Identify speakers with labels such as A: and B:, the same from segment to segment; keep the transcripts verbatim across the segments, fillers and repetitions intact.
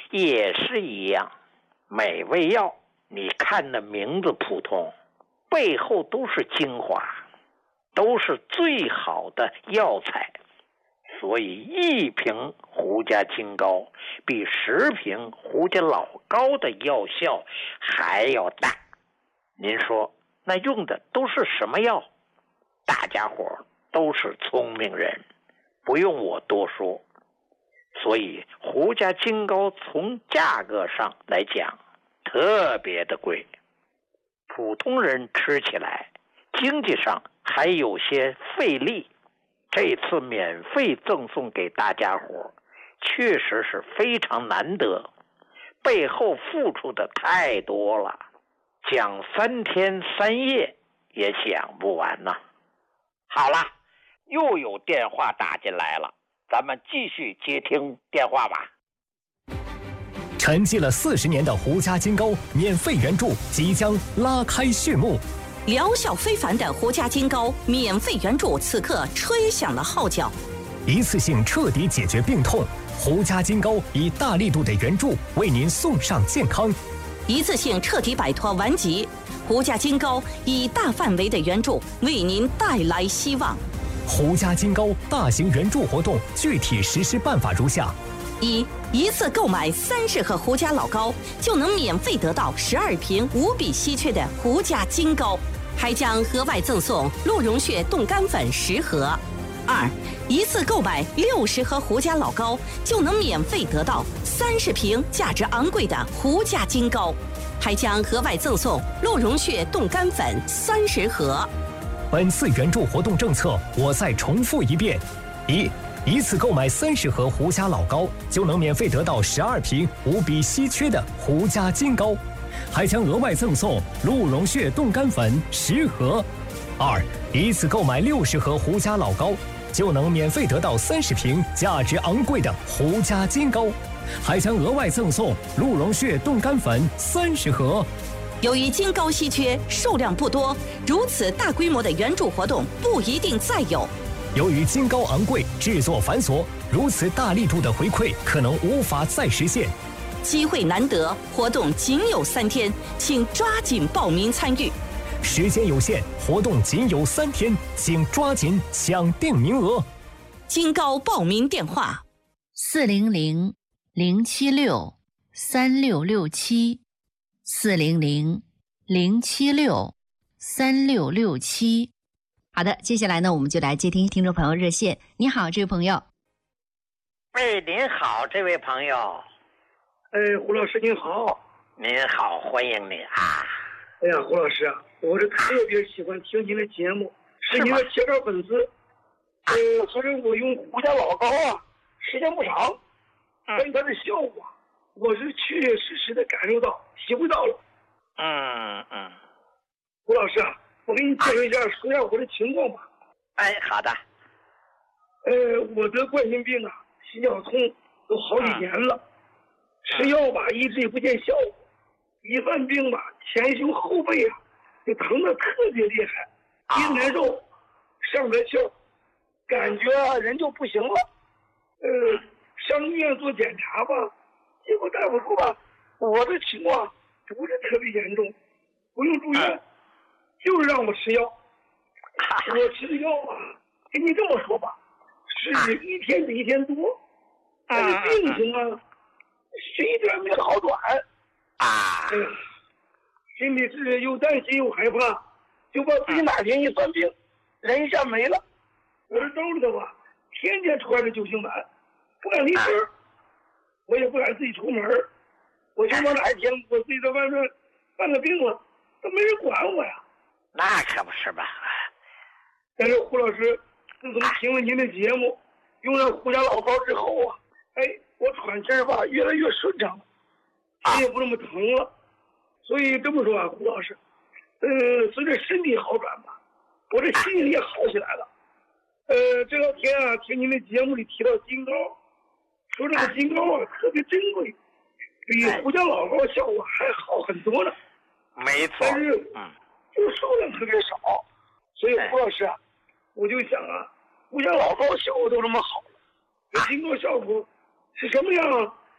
A: 也是一样，每味药你看的名字普通，背后都是精华，都是最好的药材。所以一瓶胡家金膏比十瓶胡家老膏的药效还要大。您说那用的都是什么药？大家伙都是聪明人，不用我多说。所以胡家金膏从价格上来讲特别的贵，普通人吃起来经济上还有些费力。这次免费赠送给大家伙，确实是非常难得，背后付出的太多了，讲三天三夜也讲不完呐。好了，又有电话打进来了，咱们继续接听电话吧。
B: 沉寂了四十年的胡家金膏免费援助即将拉开序幕。
C: 疗效非凡的胡家金膏免费援助此刻吹响了号角，
B: 一次性彻底解决病痛，胡家金膏以大力度的援助为您送上健康；
C: 一次性彻底摆脱顽疾，胡家金膏以大范围的援助为您带来希望。
B: 胡家金膏大型援助活动具体实施办法如下：
C: 一、一次购买三十盒胡家老膏，就能免费得到十二瓶无比稀缺的胡家金膏，还将额外赠送鹿茸血冻干粉十盒。二、一次购买六十盒胡家老膏，就能免费得到三十瓶价值昂贵的胡家金膏，还将额外赠送鹿茸血冻干粉三十盒。
B: 本次援助活动政策我再重复一遍：一、一次购买三十盒胡家老膏，就能免费得到十二瓶无比稀缺的胡家金膏，还将额外赠送鹿茸血冻干粉十盒。二、一次购买六十盒胡家老膏，就能免费得到三十瓶价值昂贵的胡家金膏，还将额外赠送鹿茸血冻干粉三十盒。
C: 由于金膏稀缺，数量不多，如此大规模的援助活动不一定再有。
B: 由于金膏昂贵，制作繁琐，如此大力度的回馈可能无法再实现。
C: 机会难得，活动仅有三天，请抓紧报名参与。
B: 时间有限，活动仅有三天，请抓紧抢定名额。
C: 金膏报名电话：
D: 四零零零七六三六六七，四零零零七六三六六七。好的，接下来呢，我们就来接听听众朋友热线。你好，这位朋友。
A: 喂，您好，这位朋友。
E: 哎，胡老师您好。
A: 您好，欢迎你啊。
E: 哎呀，胡老师啊，我是特别喜欢听您的节目，是您的铁杆粉丝。呃，所以我用胡家老膏啊，时间不长，但是它的效果，我是确确实实的感受到、体会到了。
A: 嗯嗯。
E: 胡老师啊，我给你介绍一下，说一下我的情况吧。
A: 哎，好的。
E: 呃，我得冠心病啊，心绞痛都好几年了，嗯、吃药吧一直也不见效果，一犯病吧前胸后背啊就疼得特别厉害，一难受上不来气，感觉啊人就不行了。呃，上医院做检查吧，结果大夫说吧，我的情况不是特别严重，不用住院。嗯，就是让我吃药，我吃的药啊，跟你这么说吧，是一天比一天多，但是病情啊，是一点没有好转啊。哎呀，心里是又担心又害怕，就怕自己哪天一犯病，人一下没了。我这兜里头啊，天天揣着救心丸，不敢离身，我也不敢自己出门，我就怕哪一天我自己在外面犯了病了，都没人管我呀。
A: 那可不是吧？
E: 但是胡老师自从听了您的节目，用了胡家老膏之后啊，哎，我喘气儿吧越来越顺畅了，也不那么疼了。所以这么说啊，胡老师，呃，随着身体好转吧，我这心里也好起来了。呃，这两天啊，听您的节目里提到金膏，说这个金膏啊特别珍贵，比胡家老膏效果还好很多呢。
A: 没错。
E: 但是，嗯。就数量特别少，所以胡老师啊，我就想啊，胡家老膏效果都这么好了，这金膏效果是什么样？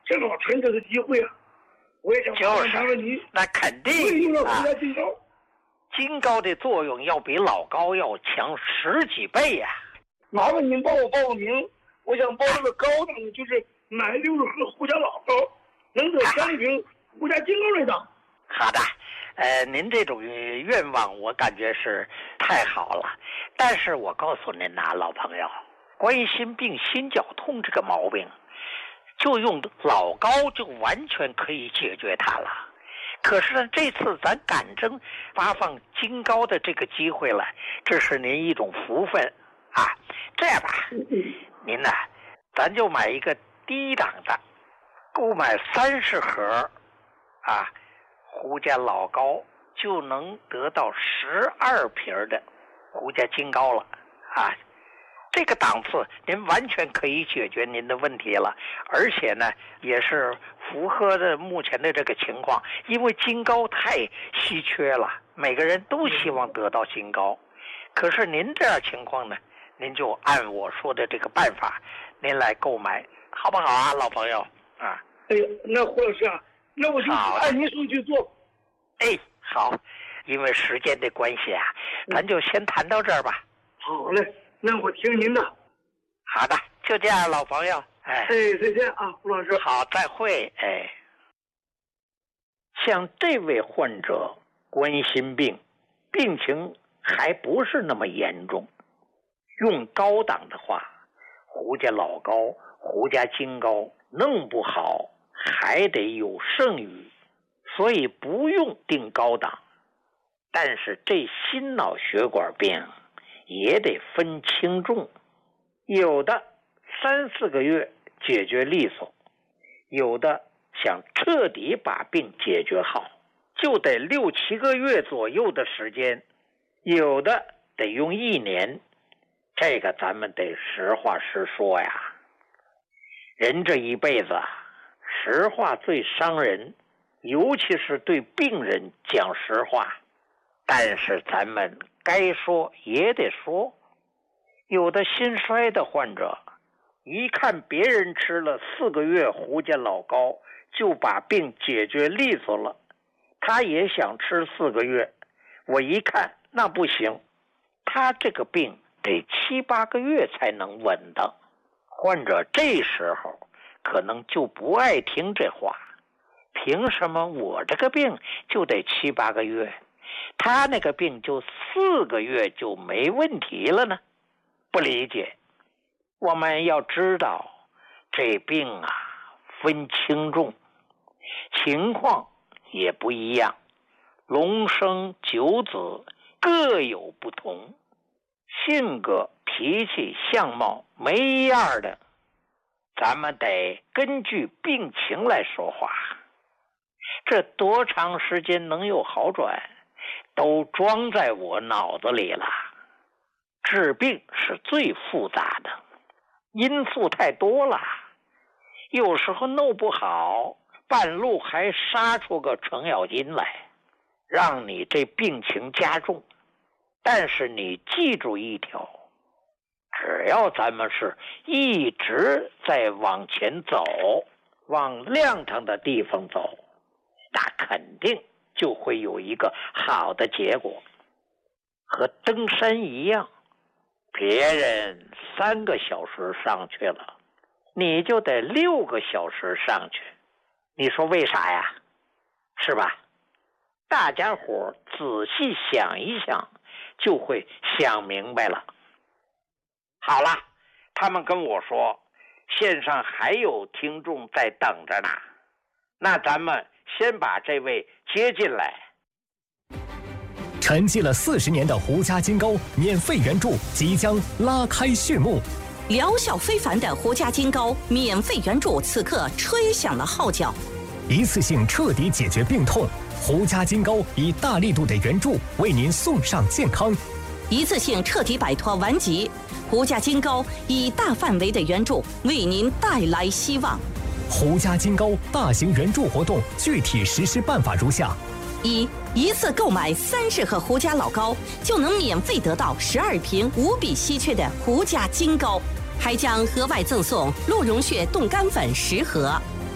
E: 正好趁这个机会啊，我也想麻烦你，
A: 那肯定
E: 会用了胡家金高。
A: 金高的作用要比老高要强十几倍呀、啊！
E: 麻烦您帮我报个名，我想报这个高档的，就是买六十盒胡家老高，能得三瓶胡家金高那档。
A: 好的，呃，您这种愿望我感觉是太好了，但是我告诉您呐，老朋友，冠心病、心绞痛这个毛病，就用老高就完全可以解决它了。可是呢，这次咱赶正发放金高的这个机会了，这是您一种福分啊！这样吧，您呢，咱就买一个低档的，购买三十盒啊，胡家老高就能得到十二瓶的胡家金高了啊！这个档次您完全可以解决您的问题了，而且呢也是符合的目前的这个情况，因为金高太稀缺了，每个人都希望得到金高。可是您这样情况呢，您就按我说的这个办法，您来购买，好不好啊，老朋友啊？
E: 哎呀，那胡老师啊，那我就按您说去做。
A: 哎，好，因为时间的关系啊，咱就先谈到这儿吧。
E: 好嘞。那我听您的。
A: 好的，就这样，老朋友。哎，
E: 哎，再见啊，胡老师。
A: 好，再会。哎，像这位患者冠心病，病情还不是那么严重，用高档的话，胡家老高、胡家金高弄不好还得有剩余，所以不用定高档。但是这心脑血管病也得分轻重，有的三四个月解决利索，有的想彻底把病解决好，就得六七个月左右的时间，有的得用一年。这个咱们得实话实说呀，人这一辈子实话最伤人，尤其是对病人讲实话。但是咱们该说也得说，有的心衰的患者，一看别人吃了四个月胡家老高就把病解决利索了，他也想吃四个月。我一看那不行，他这个病得七八个月才能稳当。患者这时候可能就不爱听这话，凭什么我这个病就得七八个月，他那个病就四个月就没问题了呢？不理解。我们要知道，这病啊分轻重，情况也不一样，龙生九子各有不同，性格、脾气、相貌没一样的，咱们得根据病情来说话。这多长时间能有好转，都装在我脑子里了。治病是最复杂的，因素太多了，有时候弄不好，半路还杀出个程咬金来，让你这病情加重。但是你记住一条，只要咱们是一直在往前走，往亮堂的地方走，那肯定就会有一个好的结果。和登山一样，别人三个小时上去了，你就得六个小时上去。你说为啥呀？是吧？大家伙仔细想一想，就会想明白了。好了，他们跟我说线上还有听众在等着呢，那咱们先把这位接进来。
B: 沉寂了四十年的胡家金高免费援助即将拉开序幕，
C: 疗效非凡的胡家金高免费援助此刻吹响了号角，
B: 一次性彻底解决病痛。胡家金高以大力度的援助为您送上健康，
C: 一次性彻底摆脱顽疾。胡家金高以大范围的援助为您带来希望。
B: 胡家金高大型援助活动具体实施办法如下：
C: 一、一次购买三十盒胡家老高，就能免费得到十二瓶无比稀缺的胡家金高，还将额外赠送鹿茸血冻干粉十盒。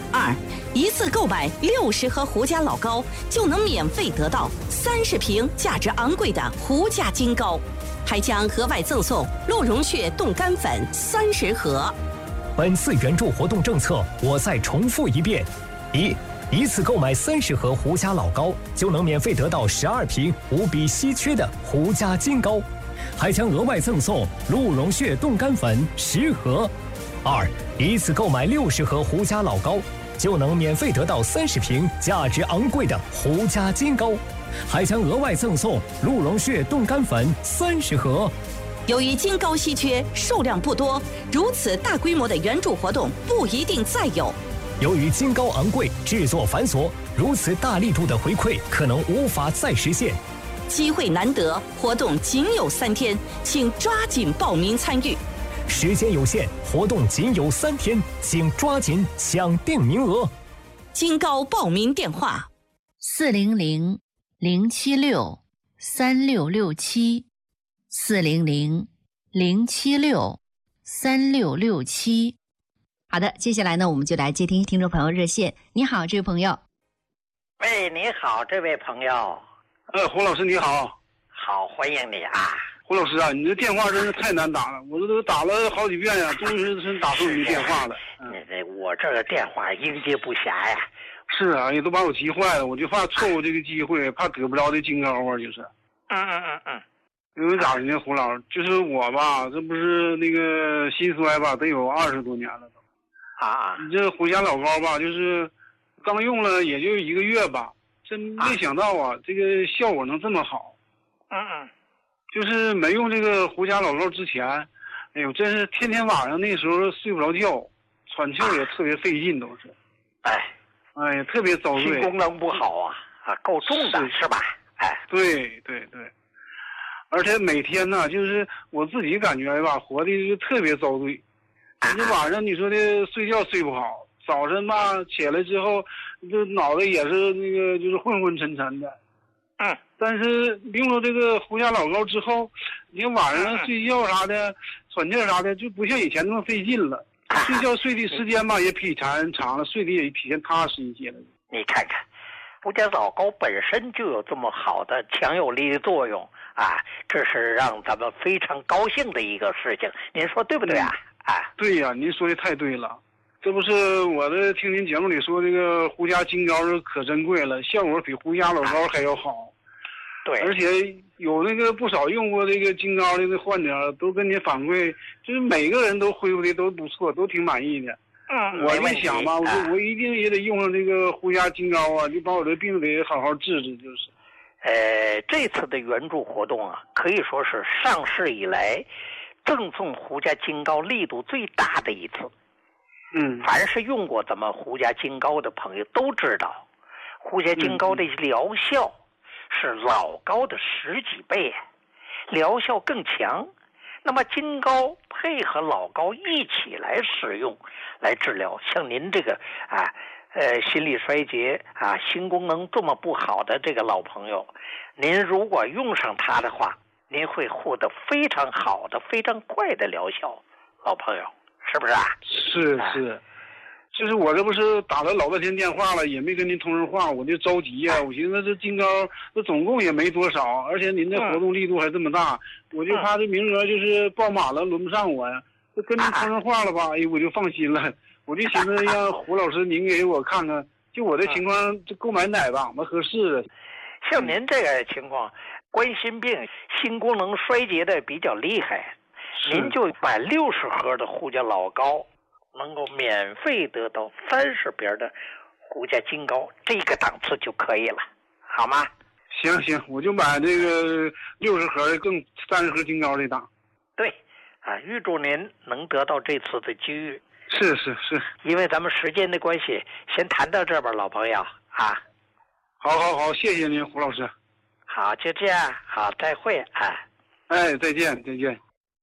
C: 二，一次购买六十盒胡家老高，就能免费得到三十瓶价值昂贵的胡家金膏，还将额外赠送鹿茸血冻干粉三十盒。
B: 本次援助活动政策，我再重复一遍：一，一次购买三十盒胡家老高，就能免费得到十二瓶无比稀缺的胡家金膏，还将额外赠送鹿茸血冻干粉十盒。二，一次购买六十盒胡家老高，就能免费得到三十瓶价值昂贵的胡家金膏，还将额外赠送鹿茸血冻干粉三十盒。
C: 由于金膏稀缺，数量不多，如此大规模的援助活动不一定再有。
B: 由于金膏昂贵，制作繁琐，如此大力度的回馈可能无法再实现。
C: 机会难得，活动仅有三天，请抓紧报名参与。
B: 时间有限，活动仅有三天，请抓紧抢定名额。
C: 金膏报名电话：
D: 四零零零七六三六六七，四零零零七六三六六七。好的，接下来呢，我们就来接听听众朋友热线。你好，这位朋友。
A: 喂，你好，这位朋友。
E: 呃，胡老师你好。
A: 好，欢迎你啊。
E: 胡老师啊，你这电话真是太难打了，我这都打了好几遍呀，终于是打通你电话了。
A: 嗯，我这个电话应接不暇呀。
E: 是啊，也都把我急坏了，我就怕错过这个机会，怕得不着这金膏啊，就是。
A: 嗯嗯嗯嗯。
E: 因为咋的呢，胡老师，就是我吧，这不是那个心衰吧，得有二十多年了都。
A: 啊。
E: 你这胡家老膏吧，就是刚用了也就一个月吧，真没想到啊，啊这个效果能这么好。
A: 嗯嗯。
E: 就是没用这个胡家老膏之前，哎呦，真是天天晚上那时候睡不着觉，喘气也特别费劲，都是。
A: 哎，
E: 哎，特别遭罪。
A: 心功能不好啊，啊，够重的 是, 是吧？哎，
E: 对对对，而且每天呢，就是我自己感觉吧，活的就特别遭罪。你晚上你说的睡觉睡不好，早晨吧起来之后，就脑袋也是那个就是昏昏沉沉的。
A: 嗯，
E: 但是用了这个胡家老膏之后，你晚上睡觉啥的、喘气啥的，就不像以前那么费劲了。睡觉睡的时间吧也比以前长了，睡得也比以前踏实一些了。
A: 你看看，胡家老膏本身就有这么好的强有力的作用啊，这是让咱们非常高兴的一个事情。您说对不对啊？
E: 嗯、啊，对呀、啊，您说的太对了。这不是我的听您节目里说这个胡家金膏是可珍贵了，效果比胡家老膏还要好。
A: 对，
E: 而且有那个不少用过这个金膏的那患者都跟您反馈，就是每个人都恢复的都不错，都挺满意的。
A: 嗯，
E: 我就想吧，我说我一定也得用上这个胡家金膏啊，就把我这病给好好治治，就是。
A: 呃，这次的援助活动啊，可以说是上市以来赠送胡家金膏力度最大的一次。
E: 嗯，
A: 凡是用过咱们胡家金膏的朋友都知道，胡家金膏的疗效是老膏的十几倍，疗效更强。那么金膏配合老膏一起来使用，来治疗像您这个啊，呃，心力衰竭啊，心功能这么不好的这个老朋友，您如果用上它的话，您会获得非常好的、非常快的疗效，老朋友。是不是啊？
E: 是是，就是我这不是打了老半天电话了，也没跟您通上话，我就着急呀、啊。我寻思这金膏这总共也没多少，而且您这活动力度还这么大，我就怕这名额就是报满了，轮不上我呀。这跟您通上话了吧，哎，我就放心了。我就寻思让胡老师您给我看看，就我这情况，这购买哪档子合适的？
A: 像您这个情况，冠心病、心功能衰竭的比较厉害。您就买六十盒的胡家老膏，能够免费得到三十瓶的胡家金膏，这个档次就可以了，好吗？
E: 行行，我就买这个六十盒的更三十盒金膏这档。
A: 对，啊，预祝您能得到这次的机遇。
E: 是是是，
A: 因为咱们时间的关系，先谈到这边，老朋友啊。
E: 好好好，谢谢您，胡老师。
A: 好，就这样，好，再会啊。
E: 哎，再见，再见。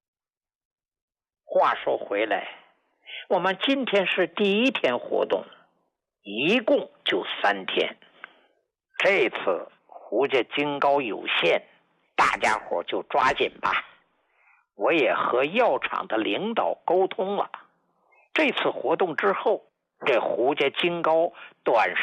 A: 话说回来，我们今天是第一天活动，一共就三天。这次胡家金膏有限，大家伙就抓紧吧。我也和药厂的领导沟通了，这次活动之后， 这胡家金膏短